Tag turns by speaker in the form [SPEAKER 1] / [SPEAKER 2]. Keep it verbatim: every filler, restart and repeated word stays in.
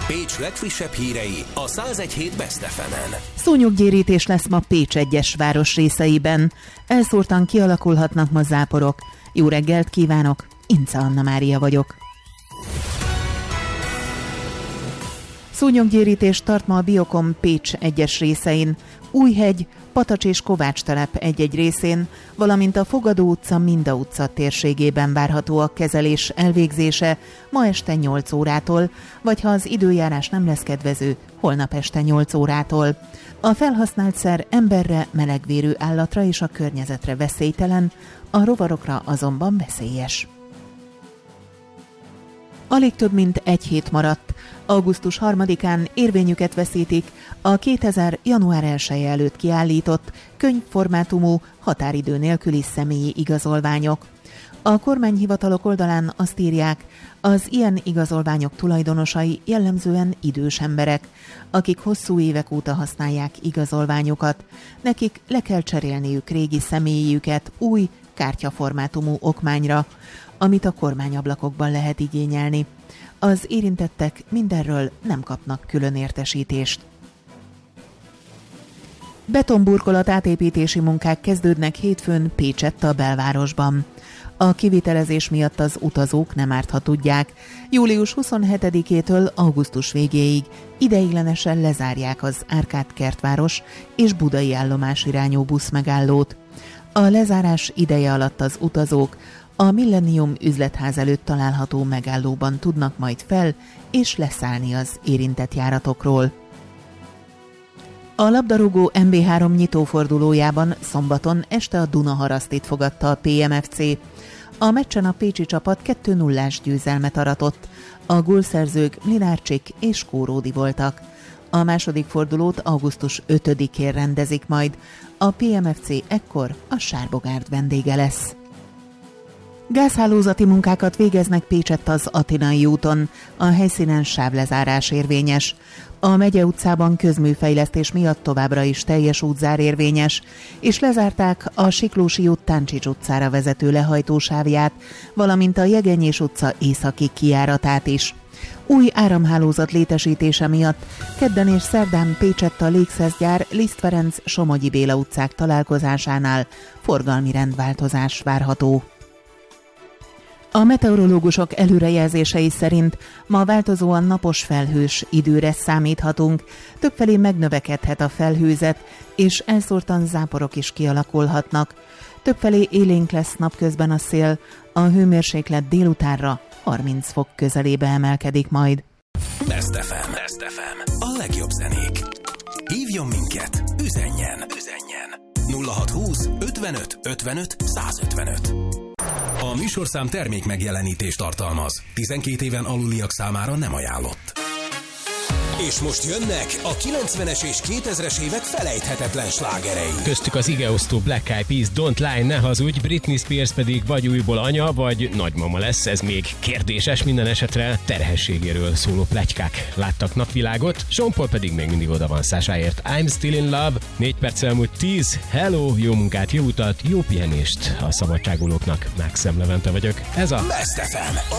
[SPEAKER 1] Pécs legfrissebb hírei a száz egy hét Best ef emen.
[SPEAKER 2] Szúnyoggyérítés lesz ma Pécs egyes városrészeiben. Elszórtan kialakulhatnak ma záporok. Jó reggelt kívánok, Ince Anna Mária vagyok. Szúnyoggyérítést tart ma a Biokom Pécs egyes részein, Újhegy, Patacs és Kovács telep egy-egy részén, valamint a Fogadó utca, Minda utca térségében várható a kezelés elvégzése ma este nyolc órától, vagy ha az időjárás nem lesz kedvező, holnap este nyolc órától. A felhasznált szer emberre, melegvérű állatra és a környezetre veszélytelen, a rovarokra azonban veszélyes. Alig több mint egy hét maradt. augusztus harmadikán érvényüket veszítik a kétezer. január elseje előtt kiállított könyvformátumú, határidő nélküli személyi igazolványok. A kormányhivatalok oldalán azt írják, az ilyen igazolványok tulajdonosai jellemzően idős emberek, akik hosszú évek óta használják igazolványokat. Nekik le kell cserélniük régi személyüket új, kártyaformátumú okmányra, amit a kormányablakokban lehet igényelni. Az érintettek mindenről nem kapnak külön értesítést. Betonburkolat átépítési munkák kezdődnek hétfőn Pécsett a belvárosban. A kivitelezés miatt az utazók nem árt, ha tudják. július huszonhetedikétől augusztus végéig ideiglenesen lezárják az Árkád kertváros és budai állomás irányú buszmegállót. A lezárás ideje alatt az utazók a Millennium üzletház előtt található megállóban tudnak majd fel- és leszállni az érintett járatokról. A labdarúgó em bé három nyitófordulójában szombaton este a Dunaharasztit fogadta a pé em ef cé. A meccsen a pécsi csapat kettő nullás győzelmet aratott. A gólszerzők Mlinárcsik és Kóródi voltak. A második fordulót augusztus ötödikén rendezik majd. A pé em ef cé ekkor a Sárbogárd vendége lesz. Gázhálózati munkákat végeznek Pécsett az Atinai úton, a helyszínen sávlezárás érvényes. A Megye utcában közműfejlesztés miatt továbbra is teljes útzár érvényes, és lezárták a Siklósi út Táncsics utcára vezető lehajtósávját, valamint a Jegenyés utca északi kijáratát is. Új áramhálózat létesítése miatt kedden és szerdán Pécsett a Légszeszgyár Liszt Ferenc Somogyi Béla utcák találkozásánál forgalmi rendváltozás várható. A meteorológusok előrejelzései szerint ma változóan napos felhős időre számíthatunk, többfelé megnövekedhet a felhőzet, és elszórtan záporok is kialakulhatnak. Többfelé élénk lesz napközben a szél, a hőmérséklet délutánra harminc fok közelébe emelkedik majd.
[SPEAKER 1] Best ef em. Best ef em. A legjobb zenék. Hívjon minket, üzenjen, üzenjen. nulla hatszázhúsz ötvenöt ötvenöt százötvenöt. A műsorszám termék megjelenítést tartalmaz. tizenkét éven aluliak számára nem ajánlott. És most jönnek a kilencvenes és kétezres évek felejthetetlen slágerei.
[SPEAKER 3] Köztük az igeosztó Black Eyed Peas, Don't Lie, ne hazudj, Britney Spears pedig vagy újból anya, vagy nagymama lesz, ez még kérdéses, minden esetre terhességéről szóló pletykák láttak napvilágot, Sean Paul pedig még mindig oda van Szásáért. I'm Still in Love, négy perc elmúlt tíz, hello, jó munkát, jó utat, jó pihenést a szabadságulóknak, Maxem Levente vagyok, ez a
[SPEAKER 1] Best ef em, a